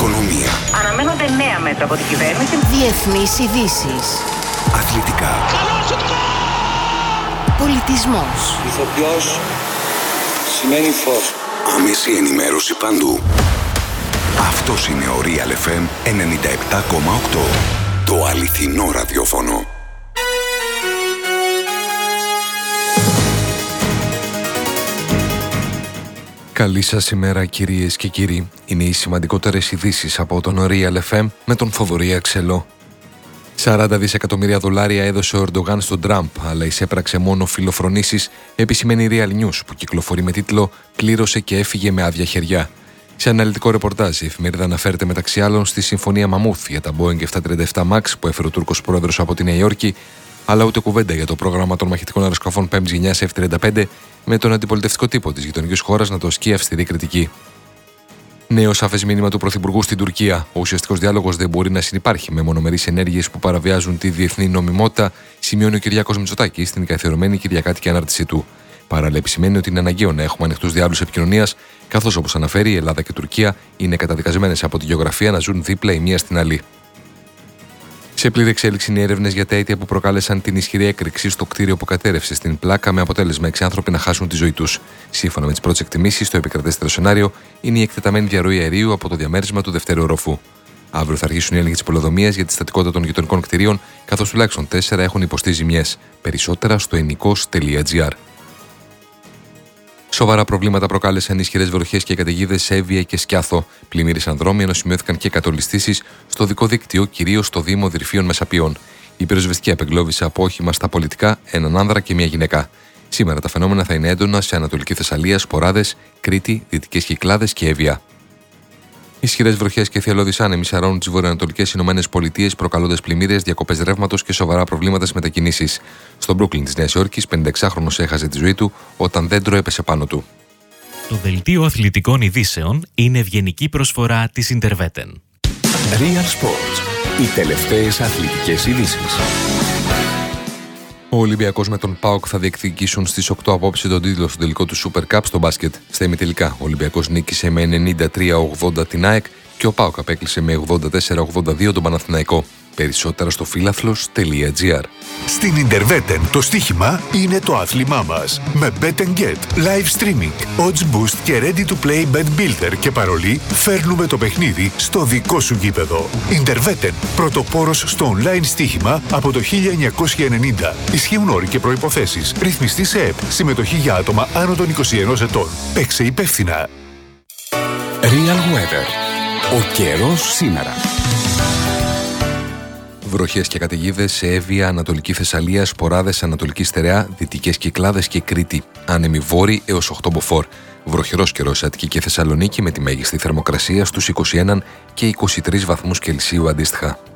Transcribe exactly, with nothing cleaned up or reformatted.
Οικονομία. Αναμένονται νέα μέτρα από την κυβέρνηση. Διεθνείς ειδήσεις. Αθλητικά. Πολιτισμός. Ηθοποιός σημαίνει φως. Άμεση ενημέρωση παντού. Αυτός είναι ο Real εφ εμ ενενήντα επτά κόμμα οκτώ. Το αληθινό ραδιόφωνο. Καλή σας ημέρα κυρίες και κύριοι. Είναι οι σημαντικότερες ειδήσεις από τον Real εφ εμ με τον Θοδωρή Αξελό. σαράντα δισεκατομμύρια δολάρια έδωσε ο Ερντογάν στον Τραμπ, αλλά εισέπραξε μόνο φιλοφρονήσεις, επισημαίνει η Real News που κυκλοφορεί με τίτλο «Πλήρωσε και έφυγε με άδεια χεριά». Σε αναλυτικό ρεπορτάζ, η εφημερίδα αναφέρεται μεταξύ άλλων στη συμφωνία Μαμούθ για τα Boeing επτακόσια τριάντα επτά Max που έφερε ο Τούρκος πρόεδρος από τη Νέα Υόρκη, αλλά ούτε κουβέντα για το πρόγραμμα των μαχητικών αεροσκαφών πέμπτης γενιάς εφ τριάντα πέντε, με τον αντιπολιτευτικό τύπο της γειτονικής χώρας να το ασκεί αυστηρή κριτική. Νέο σαφές μήνυμα του Πρωθυπουργού στην Τουρκία. Ο ουσιαστικός διάλογος δεν μπορεί να συνυπάρχει με μονομερείς ενέργειες που παραβιάζουν τη διεθνή νομιμότητα, σημειώνει ο Κυριάκος Μητσοτάκης στην καθιερωμένη κυριακάτικη ανάρτησή του. Παράλληλα, επισημαίνει ότι είναι αναγκαίο να έχουμε ανοιχτούς διάβλους επικοινωνίας, καθώς όπως αναφέρει, η Ελλάδα και η Τουρκία είναι καταδικασμένες από τη γεωγραφία να ζουν δίπλα η μία στην άλλη. Σε πλήρη εξέλιξη είναι οι έρευνες για τα αίτια που προκάλεσαν την ισχυρή έκρηξη στο κτίριο που κατέρευσε στην Πλάκα, με αποτέλεσμα έξι άνθρωποι να χάσουν τη ζωή τους. Σύμφωνα με τις πρώτες εκτιμήσεις, το επικρατέστερο σενάριο είναι η εκτεταμένη διαρροή αερίου από το διαμέρισμα του δευτέρου ορόφου. Αύριο θα αρχίσουν οι έλεγχοι της πολεοδομίας για τη στατικότητα των γειτονικών κτηρίων, καθώς τουλάχιστον τέσσερα έχουν υποστεί ζημιές. Περισσότερα στο ενικός τελεία τζι άρ. Σοβαρά προβλήματα προκάλεσαν ισχυρές βροχές και καταιγίδες σε Εύβοια και Σκιάθο. Πλημμύρισαν δρόμοι, ενώ σημειώθηκαν και κατολιστήσεις στο δικό δίκτυο, κυρίως στο Δήμο Δυρφίων Μεσαπιών. Η πυροσβεστική απεγκλώβησε από όχημα στα πολιτικά έναν άνδρα και μια γυναίκα. Σήμερα τα φαινόμενα θα είναι έντονα σε Ανατολική Θεσσαλία, Σποράδες, Κρήτη, Δυτικές Κυκλάδες και Εύβοια. Ισχυρές βροχές και θυελλώδεις άνεμοι σαρώνουν τις βορειοανατολικές Ηνωμένες Πολιτείες, προκαλώντας πλημμύρες, διακοπές ρεύματος και σοβαρά προβλήματα στις μετακινήσεις. Στο Μπρούκλιν της Νέας Υόρκης, πενηνταεξάχρονος έχασε τη ζωή του όταν δέντρο έπεσε πάνω του. Το δελτίο αθλητικών ειδήσεων είναι ευγενική προσφορά της Interveten. Real Sports. Οι τελευταίες αθλητικές ειδήσεις. Ο Ολυμπιακός με τον ΠΑΟΚ θα διεκδικήσουν στις οκτώ απόψε τον τίτλο στο τελικό του Super Cup στο μπάσκετ. Στα ημιτελικά, ο Ολυμπιακός νίκησε με ενενήντα τρία ογδόντα την ΑΕΚ και ο ΠΑΟΚ απέκλεισε με ογδόντα τέσσερα ογδόντα δύο τον Παναθηναϊκό. Περισσότερα στο φίλαθλος τελεία τζι άρ. Στην Interveten το στοίχημα είναι το άθλημά μας. Με Bet and Get, live streaming, odds boost και ready to play bet builder και παρολί, φέρνουμε το παιχνίδι στο δικό σου γήπεδο. Interveten, πρωτοπόρος στο online στοίχημα από το χίλια εννιακόσια ενενήντα. Ισχύουν όροι και προϋποθέσεις. Ρυθμιστή σε ΕΠ. Συμμετοχή για άτομα άνω των είκοσι ενός ετών. Παίξε υπεύθυνα. Real Weather. Ο καιρός σήμερα. Βροχές και καταιγίδες σε Εύβοια, Ανατολική Θεσσαλία, Σποράδες, Ανατολική Στερεά, Δυτικές Κυκλάδες και Κρήτη. Άνεμοι βόρειοι έως οκτώ μποφόρ. Βροχερός καιρός σε Αττική και Θεσσαλονίκη με τη μέγιστη θερμοκρασία στους είκοσι ένα και είκοσι τρεις βαθμούς Κελσίου αντίστοιχα.